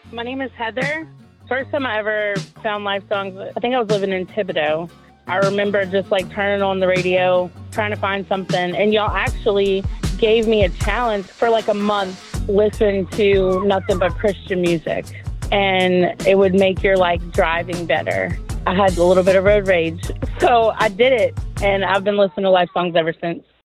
My name is Heather. First time I ever found Life Songs, I think I was living in Thibodaux. I remember just like turning on the radio, trying to find something, and y'all actually gave me a challenge for like a month, listen to nothing but Christian music, and it would make your like driving better. I had a little bit of road rage, so I did it, and I've been listening to Life Songs ever since.